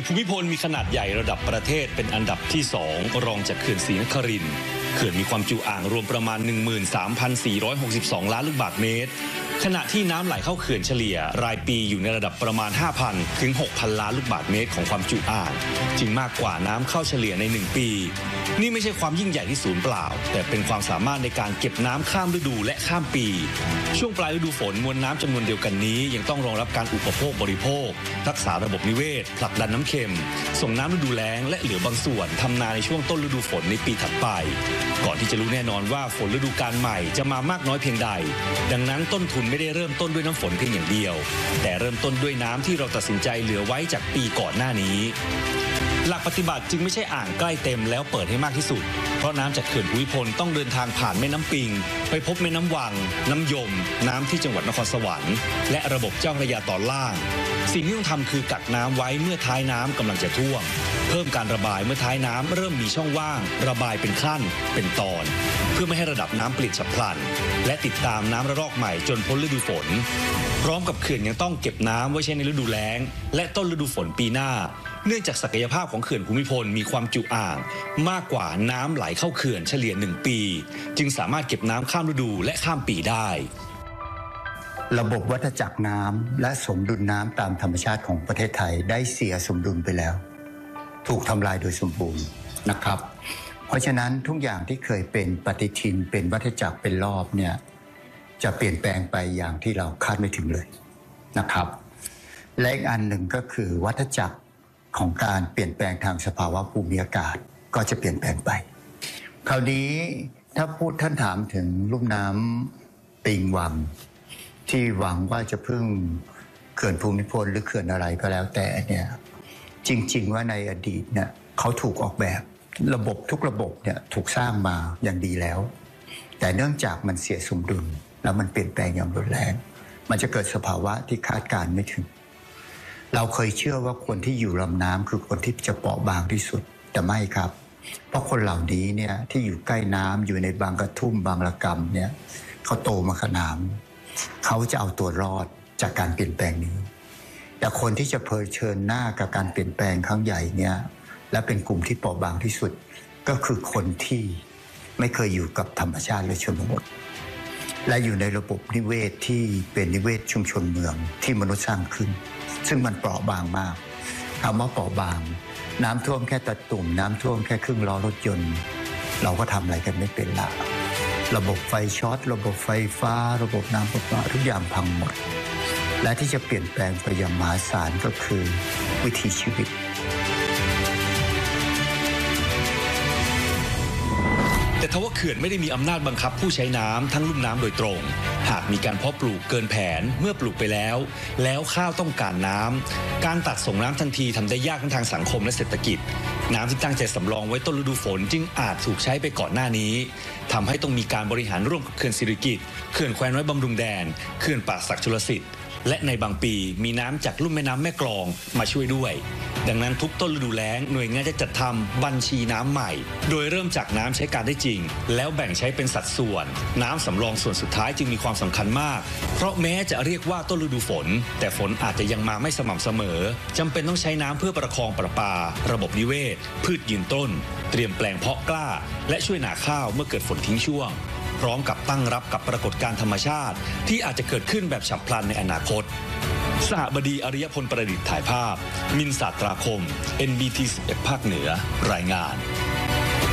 ภูมิพลมีขนาดใหญ่ระดับประเทศเป็นอันดับที่2รองจากเขื่อนศรีนครินทร์เขื่อนมีความจุอ่างรวมประมาณ 13,462 ล้านลูกบาศก์เมตรขณะที่น้ำไหลเข้าเขื่อนเฉลี่ยรายปีอยู่ในระดับประมาณ 5,000 ถึง 6,000 ล้านลูกบาศก์เมตรของความจุอ่างจึงมากกว่าน้ำเข้าเฉลี่ยใน1ปีนี่ไม่ใช่ความยิ่งใหญ่ที่สูญเปล่าแต่เป็นความสามารถในการเก็บน้ำข้ามฤดูและข้ามปีช่วงปลายฤดูฝนมวลน้ำจำนวนเดียวกันนี้ยังต้องรองรับการอุปโภคบริโภครักษาระบบนิเวศผลักดันน้ำเค็มส่งน้ำฤดูแล้งและเหลือบางส่วนทำนาในช่วงต้นฤดูฝนในปีถัดไปก่อนที่จะรู้แน่นอนว่าฝนฤดูกาลใหม่จะมามากน้อยเพียงใดดังนั้นต้นทุนไม่ได้เริ่มต้นด้วยน้ำฝนเพียงอย่างเดียวแต่เริ่มต้นด้วยน้ำที่เราตัดสินใจเหลือไว้จากปีก่อนหน้านี้หลักปฏิบัติจึงไม่ใช่อ่างใกล้เต็มแล้วเปิดให้มากที่สุดเพราะน้ำจากเขื่อนภูมิพลต้องเดินทางผ่านแม่น้ำปิงไปพบแม่น้ำวังน้ำยมน้ำที่จังหวัดนครสวรรค์และระบบเจ้าพระยาตอนล่างสิ่งที่ต้องทำคือกักน้ำไว้เมื่อท้ายน้ำกำลังจะท่วมเพิ่มการระบายเมื่อท้ายน้ำเริ่มมีช่องว่างระบายเป็นขั้นเป็นตอนเพื่อไม่ให้ระดับน้ำเปลี่ยนฉับพลันและติดตามน้ำระลอกใหม่จนพ้นฤดูฝนพร้อมกับเขื่อนยังต้องเก็บน้ำไว้ใช้ในฤดูแล้งและต้นฤดูฝนปีหน้าเนื่องจากศักยภาพของเขื่อนภูมิพลมีความจุอ่างมากกว่าน้ำไหลเข้าเขื่อนเฉลี่ย1ปีจึงสามารถเก็บน้ำข้ามฤดูและข้ามปีได้ระบบวัฏจักรน้ำและสมดุลน้ำตามธรรมชาติของประเทศไทยได้เสียสมดุลไปแล้วถูกทำลายโดยสมบูรณ์นะครับเพราะฉะนั้นทุกอย่างที่เคยเป็นปฏิทินเป็นวัฏจักรเป็นรอบเนี่ยจะเปลี่ยนแปลงไปอย่างที่เราคาดไม่ถึงเลยนะครับและอีกอันหนึ่งก็คือวัฏจักรของการเปลี่ยนแปลงทางสภาวะภูมิอากาศก็จะเปลี่ยนแปลงไปคราวนี้ถ้าท่านถามถึงลุ่มน้ำปิงวังที่หวังว่าจะพึ่งเขื่อนภูมิพลหรือเขื่อนอะไรก็แล้วแต่เนี่ยจริงๆว่าในอดีตเนี่ยเขาถูกออกแบบระบบทุกระบบเนี่ยถูกสร้างมาอย่างดีแล้วแต่เนื่องจากมันเสียสมดุลแล้วมันเปลี่ยนแปลงอย่างรุนแรงมันจะเกิดสภาวะที่คาดการณ์ไม่ถึงเราเคยเชื่อว่าคนที่อยู่ลำน้ำคือคนที่จะเปราะบางที่สุดแต่ไม่ครับเพราะคนเหล่านี้เนี่ยที่อยู่ใกล้น้ำอยู่ในบางกระทุ่มบางระกำเนี่ยเขาโตมาขนาดเขาจะเอาตัวรอดจากการเปลี่ยนแปลงนี้แต่คนที่จะเผชิญหน้ากับการเปลี่ยนแปลงครั้งใหญ่เนี่ยและเป็นกลุ่มที่เปราะบางที่สุดก็คือคนที่ไม่เคยอยู่กับธรรมชาติและชนบทและอยู่ในระบบนิเวศที่เป็นนิเวศชุมชนเมืองที่มนุษย์สร้างขึ้นซึ่งมันเปราะบางมากคำว่าเปราะบางน้ำท่วมแค่ตะตุ่มน้ำท่วมแค่ครึ่งล้อรถยนต์เราก็ทำอะไรกันไม่เป็นละระบบไฟช็อตระบบไฟฟ้าระบบน้ำประปาทุกอย่างพังหมดและที่จะเปลี่ยนแปลงไปอย่างมหาศาลก็คือวิถีชีวิตแต่ทว่าเขื่อนไม่ได้มีอำนาจบังคับผู้ใช้น้ำทั้งลุ่มน้ำโดยตรงหากมีการเพาะปลูกเกินแผนเมื่อปลูกไปแล้วข้าวต้องการน้ำการตัดส่งน้ำทันทีทำได้ยากทั้งทางสังคมและเศรษฐกิจน้ำที่ตั้งใจสำรองไว้ต้นฤดูฝนจึงอาจถูกใช้ไปก่อนหน้านี้ทำให้ต้องมีการบริหารร่วมกับเขื่อนสิริกิติ์เขื่อนแควน้อยบำรุงแดนเขื่อนป่าสักชลสิทธิ์และในบางปีมีน้ำจากลุ่มแม่น้ำแม่กลองมาช่วยด้วยดังนั้นทุกต้นฤดูแล้งหน่วยงานจะจัดทำบัญชีน้ำใหม่โดยเริ่มจากน้ำใช้การได้จริงแล้วแบ่งใช้เป็นสัดส่วนน้ำสำรองส่วนสุดท้ายจึงมีความสำคัญมากเพราะแม้จะเรียกว่าต้นฤดูฝนแต่ฝนอาจจะยังมาไม่สม่ำเสมอจำเป็นต้องใช้น้ำเพื่อประคองประปาระบบนิเวศพืชยืนต้นเตรียมแปลงเพาะกล้าและช่วยหนาข้าวเมื่อเกิดฝนทิ้งช่วงพร้อมกับตั้งรับกับปรากฏการณ์ธรรมชาติที่อาจจะเกิดขึ้นแบบฉับพลันในอนาคตสหบดีอริยพลประดิษฐ์ถ่ายภาพมินศาสตราคม NBT 11 ภาคเหนือรายงาน